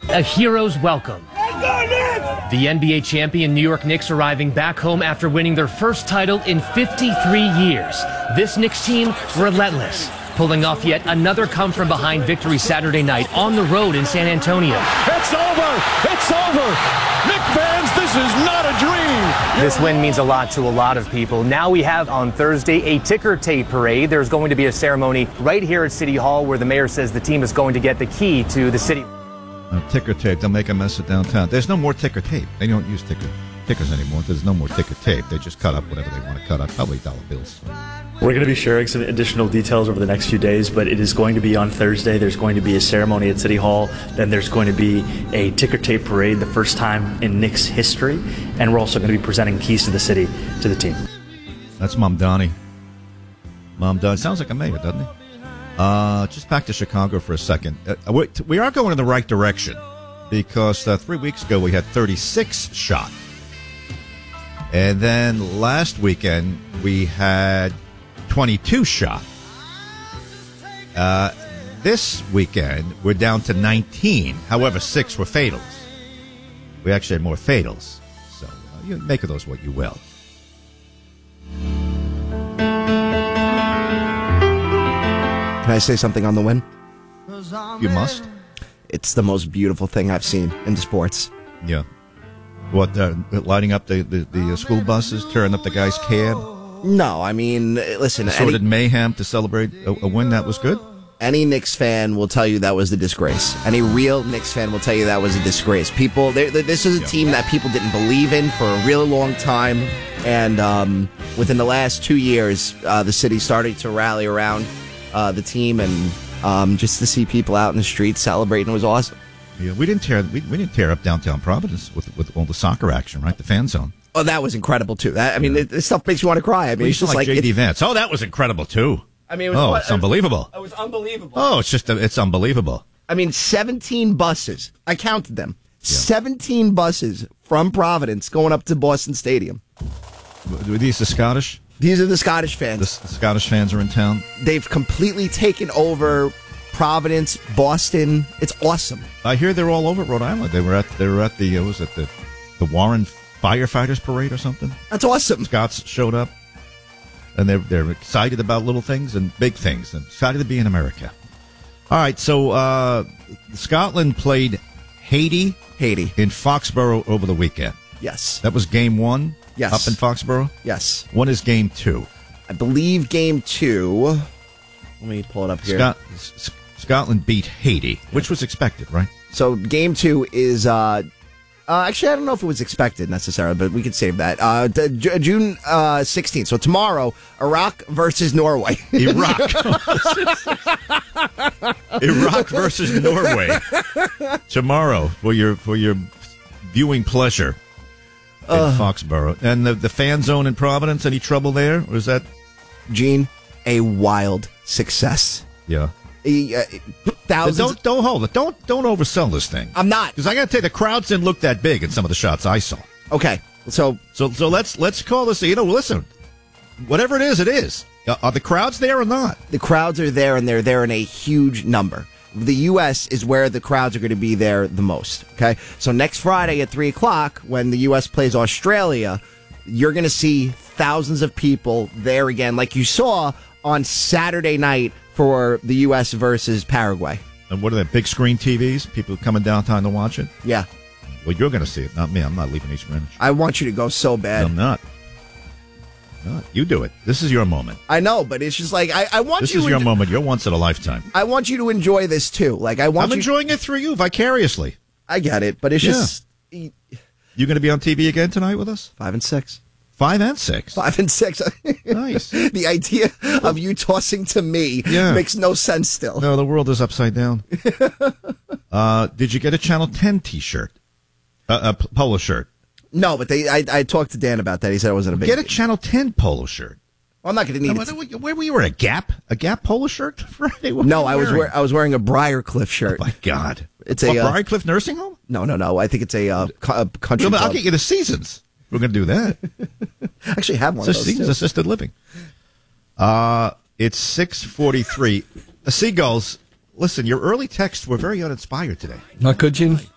A hero's welcome. The NBA champion New York Knicks arriving back home after winning their first title in 53 years. This Knicks team, relentless, pulling off yet another come-from-behind victory Saturday night on the road in San Antonio. It's over! It's over! Knicks fans, this is not a dream! This win means a lot to a lot of people. Now we have on Thursday a ticker tape parade. There's going to be a ceremony right here at City Hall where the mayor says the team is going to get the key to the city. Ticker tape, they'll make a mess of downtown. There's no more ticker tape. They don't use tickers anymore. There's no more ticker tape. They just cut up whatever they want to cut up, probably dollar bills. We're going to be sharing some additional details over the next few days, but it is going to be on Thursday. There's going to be a ceremony at City Hall. Then there's going to be a ticker tape parade, the first time in Knicks history. And we're also going to be presenting keys to the city to the team. That's Mom Donnie. Mom Donnie. Sounds like a mayor, doesn't he? Just back to Chicago for a second. We are going in the right direction because 3 weeks ago we had 36 shot. And then last weekend we had 22 shot. This weekend we're down to 19. However, 6 were fatals. We actually had more fatals. So you make of those what you will. Can I say something on the win? You must. It's the most beautiful thing I've seen in sports. Yeah. What, lighting up the school buses, tearing up the guy's cab? No, I mean, listen. Assorted mayhem to celebrate a win that was good? Any Knicks fan will tell you that was a disgrace. Any real Knicks fan will tell you that was a disgrace. People, this is a team that people didn't believe in for a really long time. And within the last 2 years, the city started to rally around the team, and just to see people out in the streets celebrating was awesome. Yeah, we didn't tear up downtown Providence with all the soccer action, right? The fan zone. Oh, that was incredible too. This stuff makes you want to cry. I mean, it's just like J.D. Vance. Oh, that was incredible too. I mean, it's unbelievable. It was unbelievable. Oh, it's unbelievable. I mean, 17 buses. I counted them. Yeah. 17 buses from Providence going up to Boston Stadium. Were these the Scottish? These are the Scottish fans. The Scottish fans are in town. They've completely taken over Providence, Boston. It's awesome. I hear they're all over Rhode Island. They were at the Warren Firefighters Parade or something. That's awesome. Scots showed up, and they're excited about little things and big things, and excited to be in America. All right, so Scotland played Haiti in Foxborough over the weekend. Yes. That was game 1? Yes. Up in Foxborough? Yes. When is game 2? I believe game 2. Let me pull it up here. Scotland beat Haiti, which was expected, right? So game 2 is actually, I don't know if it was expected necessarily, but we can save that. June 16th. So tomorrow, Iraq versus Norway. Iraq versus Norway. Tomorrow for your viewing pleasure in Foxborough. And the fan zone in Providence, any trouble there? Or is that Gene, a wild success. Yeah. Thousands. Don't hold it. Don't oversell this thing. I'm not, because I got to tell you, the crowds didn't look that big in some of the shots I saw. Okay, so let's call this. Listen, whatever it is, it is. Are the crowds there or not? The crowds are there, and they're there in a huge number. The U.S. is where the crowds are going to be there the most. Okay, so next Friday at 3:00, when the U.S. plays Australia, you're going to see thousands of people there again, like you saw on Saturday night for the U.S. versus Paraguay. And what are they, big screen TVs? People coming downtown to watch it? Yeah. Well, you're going to see it, not me. I'm not leaving East Greenwich. I want you to go so bad. I'm not. No, you do it. This is your moment. I know, but it's just like, I want this you... This is your moment. You're once in a lifetime. I want you to enjoy this, too. Like, I'm enjoying it through you, vicariously. I get it, but it's just... You going to be on TV again tonight with us? 5 and 6. 5 and 6. 5 and 6. Nice. The idea of you tossing to me makes no sense still. No, the world is upside down. Did you get a Channel 10 T-shirt? A polo shirt? No, but I talked to Dan about that. He said it wasn't a big... Get a Channel 10 polo shirt. Well, I'm not going to need it. Where were you wearing? A Gap polo shirt Friday? No, I was wearing a Briarcliff shirt. Oh, my God. It's Briarcliff Nursing Home? No. I think it's a country club. I'll get you the Seasons. We're going to do that. I actually have one of those, Seasons assisted living. It's 6:43. The Seagulls, listen, your early texts were very uninspired today. Not good, Gene?